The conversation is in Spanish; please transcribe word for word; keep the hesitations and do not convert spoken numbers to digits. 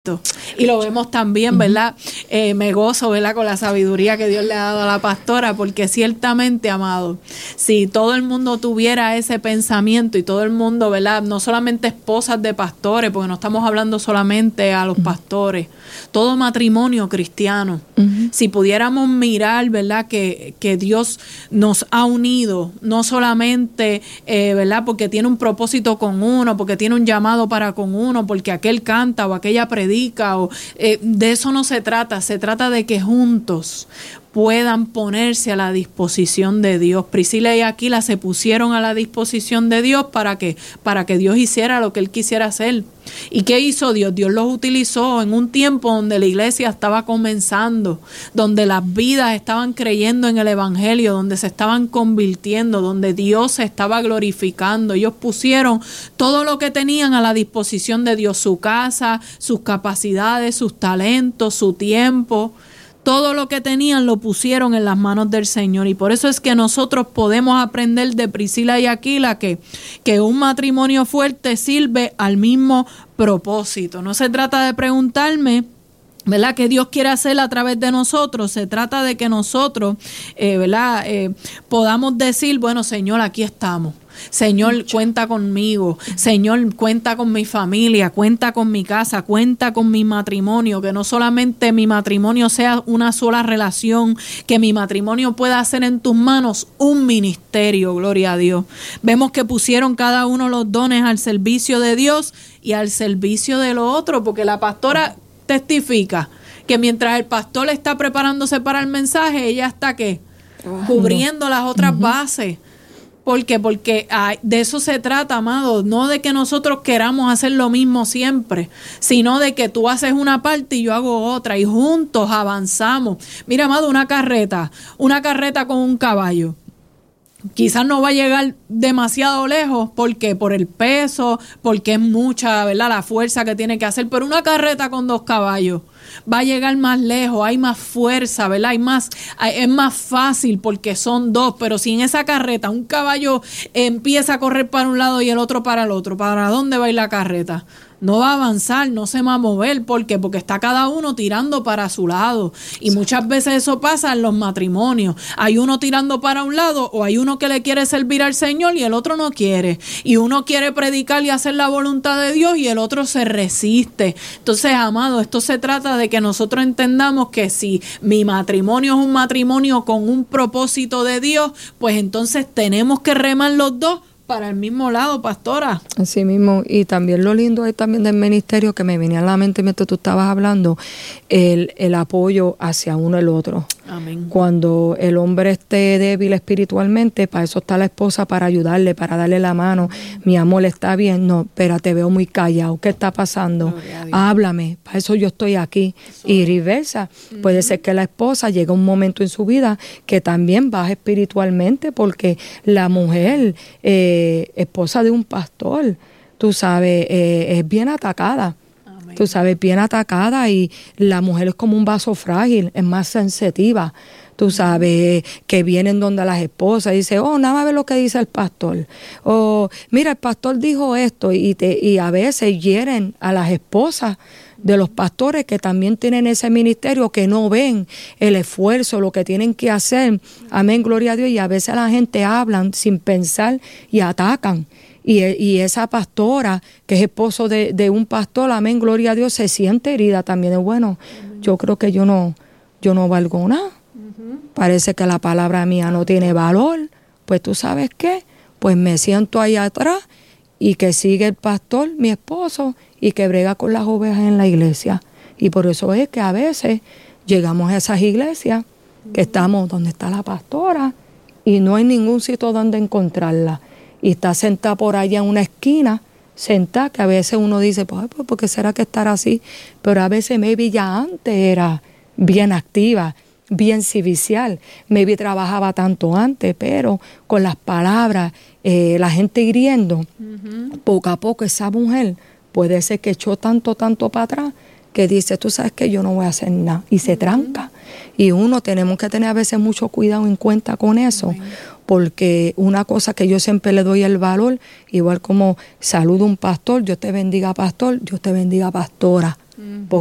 Y lo vemos también, ¿verdad? Eh, me gozo, ¿verdad? Con la sabiduría que Dios le ha dado a la pastora, porque ciertamente, amado, si todo el mundo tuviera ese pensamiento y todo el mundo, ¿verdad? No solamente esposas de pastores, porque no estamos hablando solamente a los pastores, todo matrimonio cristiano, uh-huh. Si pudiéramos mirar, ¿verdad? Que, que Dios nos ha unido, no solamente, eh, ¿verdad? Porque tiene un propósito con uno, porque tiene un llamado para con uno, porque aquel canta o aquella predica, O, eh, de eso no se trata, se trata de que juntos puedan ponerse a la disposición de Dios. Priscila y Aquila se pusieron a la disposición de Dios para que, para que Dios hiciera lo que Él quisiera hacer. ¿Y qué hizo Dios? Dios los utilizó en un tiempo donde la iglesia estaba comenzando, donde las vidas estaban creyendo en el Evangelio, donde se estaban convirtiendo, donde Dios se estaba glorificando. Ellos pusieron todo lo que tenían a la disposición de Dios, su casa, sus capacidades, sus talentos, su tiempo. Todo lo que tenían lo pusieron en las manos del Señor, y por eso es que nosotros podemos aprender de Priscila y Aquila que, que un matrimonio fuerte sirve al mismo propósito. No se trata de preguntarme, ¿verdad?, qué Dios quiere hacer a través de nosotros. Se trata de que nosotros, eh, ¿verdad?, eh, podamos decir, bueno, Señor, aquí estamos. Señor, cuenta conmigo. Señor, cuenta con mi familia, cuenta con mi casa, cuenta con mi matrimonio, que no solamente mi matrimonio sea una sola relación, que mi matrimonio pueda hacer en tus manos un ministerio, gloria a Dios. Vemos que pusieron cada uno los dones al servicio de Dios y al servicio de lo otro, porque la pastora testifica que mientras el pastor está preparándose para el mensaje, ella está, ¿qué? Cubriendo las otras uh-huh. bases. ¿Por qué? Porque ay, de eso se trata, amado, no de que nosotros queramos hacer lo mismo siempre, sino de que tú haces una parte y yo hago otra y juntos avanzamos. Mira, amado, una carreta, una carreta con un caballo. Quizás no va a llegar demasiado lejos, ¿por qué? Por el peso, porque es mucha, ¿verdad?, la fuerza que tiene que hacer, pero una carreta con dos caballos va a llegar más lejos, hay más fuerza, ¿verdad? Hay más, hay, es más fácil porque son dos, pero si en esa carreta un caballo empieza a correr para un lado y el otro para el otro, ¿para dónde va a ir la carreta? No va a avanzar, no se va a mover. ¿Por qué? Porque está cada uno tirando para su lado. Y muchas veces eso pasa en los matrimonios. Hay uno tirando para un lado, o hay uno que le quiere servir al Señor y el otro no quiere. Y uno quiere predicar y hacer la voluntad de Dios y el otro se resiste. Entonces, amado, esto se trata de que nosotros entendamos que si mi matrimonio es un matrimonio con un propósito de Dios, pues entonces tenemos que remar los dos para el mismo lado, pastora. Así mismo, y también lo lindo es también del ministerio que me venía a la mente mientras tú estabas hablando, el, el apoyo hacia uno el otro. Amén. Cuando el hombre esté débil espiritualmente, para eso está la esposa, para ayudarle, para darle la mano. Mi amor, ¿está bien? No, espera, te veo muy callado. ¿Qué está pasando? Háblame, para eso yo estoy aquí. Eso. Y viceversa. Uh-huh. Puede ser que la esposa llegue a un momento en su vida que también baje espiritualmente, porque la mujer, eh, esposa de un pastor, tú sabes, eh, es bien atacada. Tú sabes, bien atacada, y la mujer es como un vaso frágil, es más sensitiva. Tú sabes, que vienen donde las esposas y dicen, oh, nada más ve lo que dice el pastor. O, mira, el pastor dijo esto, y, te, y a veces hieren a las esposas de los pastores que también tienen ese ministerio, que no ven el esfuerzo, lo que tienen que hacer. Amén, gloria a Dios. Y a veces la gente hablan sin pensar y atacan. Y, y esa pastora, que es esposo de, de un pastor, amén, gloria a Dios, se siente herida también. Es bueno, uh-huh. yo creo que yo no, yo no valgo nada. Uh-huh. Parece que la palabra mía no tiene valor. Pues tú sabes qué, pues me siento ahí atrás y que sigue el pastor, mi esposo, y que brega con las ovejas en la iglesia. Y por eso es que a veces llegamos a esas iglesias uh-huh. que estamos donde está la pastora y no hay ningún sitio donde encontrarla. Y está sentada por allá en una esquina, sentada, que a veces uno dice, pues, ¿por qué será que estará así? Pero a veces maybe ya antes era bien activa, bien servicial, maybe trabajaba tanto antes, pero con las palabras, eh, la gente hiriendo, uh-huh. poco a poco esa mujer puede ser que echó tanto, tanto para atrás, que dice, tú sabes que yo no voy a hacer nada, y se uh-huh. tranca. Y uno tenemos que tener a veces mucho cuidado en cuenta con eso, uh-huh. porque una cosa que yo siempre le doy el valor, igual como saludo a un pastor, Dios te bendiga pastor, Dios te bendiga pastora. porque